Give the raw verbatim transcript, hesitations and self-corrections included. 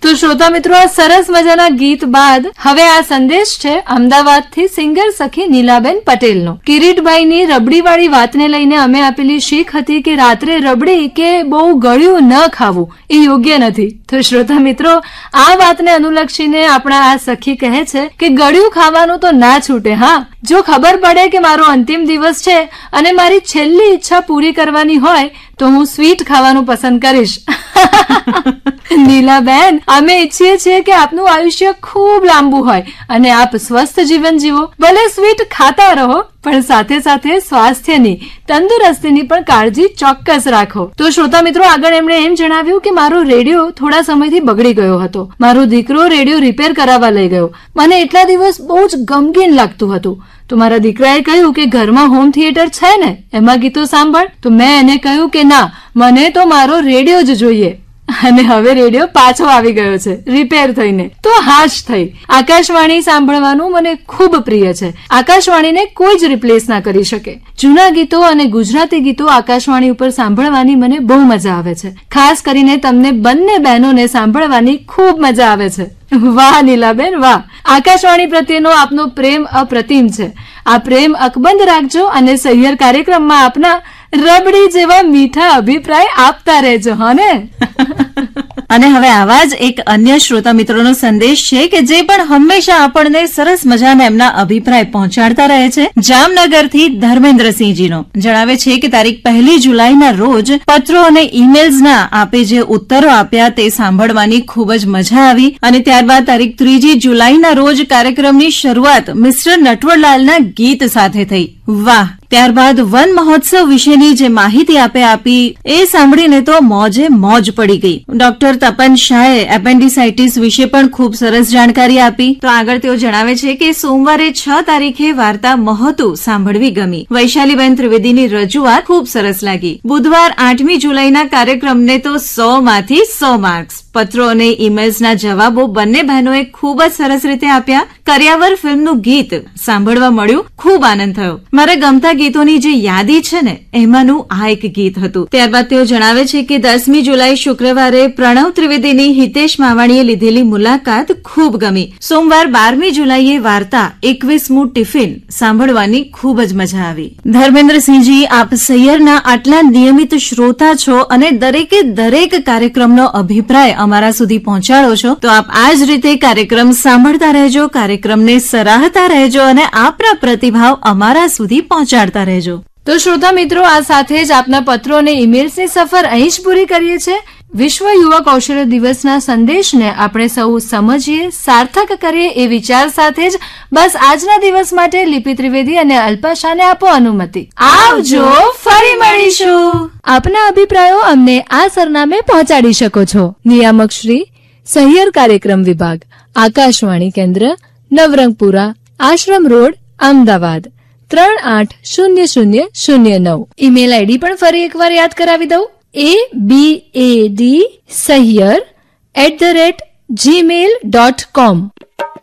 તો શ્રોતા મિત્રો, આ સરસ મજાના ગીત બાદ હવે આ સંદેશ છે અમદાવાદથી સિંગર સખી નીલાબેન પટેલનો. કિરીટભાઈની રબડીવાળી વાતને લઈને અમે આપેલી શીખ હતી કે રાત્રે રબડી કે બહુ ગળ્યું ન ખાવું એ યોગ્ય નથી. તો શ્રોતા મિત્રો, આ વાતને અનુલક્ષીને આપણા આ સખી કહે છે કે ગળ્યું ખાવાનું તો ના છૂટે. હા, જો ખબર પડે કે મારો અંતિમ દિવસ છે અને મારી છેલ્લી ઈચ્છા પૂરી કરવાની હોય તો હું સ્વીટ ખાવાનું પસંદ કરીશ. નીલાબેન, અમે ઈચ્છીએ છીએ કે આપનું આયુષ્ય ખૂબ લાંબુ હોય અને આપ સ્વસ્થ જીવન જીવો. ભલે સ્વીટ ખાતા રહો પણ સાથે સાથે સ્વાસ્થ્યની, તંદુરસ્તીની પણ કાળજી ચોક્કસ રાખો. તો શ્રોતા મિત્રો, આગળ એમણે એમ જણાવ્યું કે મારો રેડિયો થોડા સમયથી બગડી ગયો હતો. મારો દીકરો રેડિયો રિપેર કરાવવા લઈ ગયો. મને એટલા દિવસ બહુ જ ગમગીન લાગતું હતું. તો મારા દીકરાએ કહ્યું કે ઘરમાં હોમ થિયેટર છે ને, એમાં ગીતો સાંભળ. તો મેં એને કહ્યું કે ના, મને તો મારો રેડિયો જ જોઈએ. અને હવે રેડિયો પાછો આવી ગયો છે રિપેર થઈને. તો હાશ થઈ. આકાશવાણી સાંભળવાનું મને ખૂબ પ્રિય છે. આકાશવાણીને કોઈ જ રિપ્લેસ ના કરી શકે. જૂના ગીતો અને ગુજરાતી ગીતો આકાશવાણી ઉપર સાંભળવાની મને બહુ મજા આવે છે. ખાસ કરીને તમને બંને બહેનોને સાંભળવાની ખૂબ મજા આવે છે. વાહ નીલાબેન, વાહ. આકાશવાણી પ્રત્યેનો આપનો પ્રેમ અપ્રતિમ છે. આ પ્રેમ અકબંધ રાખજો અને સહિયર કાર્યક્રમમાં આપના રબડી જેવા મીઠા અભિપ્રાય આપતા રહેજો. હા ને? અને હવે આવા જ એક અન્ય શ્રોતા મિત્રોનો સંદેશ છે કે જે પણ હંમેશા આપણને સરસ મજાના એમના અભિપ્રાય પહોંચાડતા રહે છે. જામનગરથી ધર્મેન્દ્રસિંહજીનો જણાવે છે કે તારીખ પહેલી જુલાઈના રોજ પત્રો અને ઈમેલ્સના આપે જે ઉત્તરો આપ્યા તે સાંભળવાની ખૂબ જ મજા આવી. અને ત્યારબાદ તારીખ ત્રીજી જુલાઈના રોજ કાર્યક્રમની શરૂઆત મિસ્ટર નટવરલાલના ગીત સાથે થઈ. વાહ. ત્યારબાદ વન મહોત્સવ વિશેની જે માહિતી આપે આપી એ સાંભળીને તો મોજે મોજ પડી ગઈ. ડોક્ટર તપન શાહે એપેન્ડિસાઇટિસ વિશે પણ ખૂબ સરસ જાણકારી આપી. તો આગળ તેઓ જણાવે છે કે સોમવારે છ તારીખે વાર્તા મહોતું સાંભળવી ગમી. વૈશાલીબેન ત્રિવેદીની રજૂઆત ખૂબ સરસ લાગી. બુધવાર આઠમી જુલાઈના કાર્યક્રમને તો સો માંથી સો માર્ક્સ. પત્રો અને ઈમેલ્સના જવાબો બંને બહેનોએ ખૂબ જ સરસ રીતે આપ્યા. કરિયાવર ફિલ્મનું ગીત સાંભળવા મળ્યું, ખૂબ આનંદ થયો. મારા ગમતા ગીતોની જે યાદી છે ને એમાંનું આ એક ગીત હતું. ત્યારબાદ તેઓ જણાવે છે કે દસમી જુલાઈ શુક્રવારે પ્રણવ ત્રિવેદીની હિતેશ માવાણીએ લીધેલી મુલાકાત ખૂબ ગમી. સોમવાર બારમી જુલાઈએ વાર્તા એકવીસમું ટિફિન સાંભળવાની ખૂબ જ મજા આવી. ધર્મેન્દ્રસિંહજી, આપ સૈયરના આટલા નિયમિત શ્રોતા છો અને દરેકે દરેક કાર્યક્રમનો અભિપ્રાય અમારા સુધી પહોંચાડો છો. તો આપ આ જ રીતે કાર્યક્રમ સાંભળતા રહેજો, કાર્યક્રમને સરાહતા રહેજો અને આપના પ્રતિભાવ અમારા સુધી પહોંચાડતા રહેજો. તો શ્રોતા મિત્રો, આ સાથે જ આપના પત્રો અને ઈમેલ્સની સફર અહીં જ પૂરી કરીએ છીએ. વિશ્વ યુવા કૌશલ્ય દિવસના સંદેશને આપણે સૌ સમજીએ, સાર્થક કરીએ એ વિચાર સાથે જ બસ આજના દિવસ માટે લિપિ ત્રિવેદી અને અલ્પા શાહને આપો અનુમતિ. આવજો, ફરી મળીશું. આપના અભિપ્રાયો અમને આ સરનામે પહોંચાડી શકો છો. નિયામક શ્રી, સહિયર કાર્યક્રમ વિભાગ, આકાશવાણી કેન્દ્ર, નવરંગપુરા, આશ્રમ રોડ, અમદાવાદ ત્રણ આઠ શૂન્ય શૂન્ય શૂન્ય નવ. ઈમેલ આઈડી પણ ફરી એકવાર યાદ કરાવી દઉં. એ બી એ D Sahiyar at the rate Gmail dot com.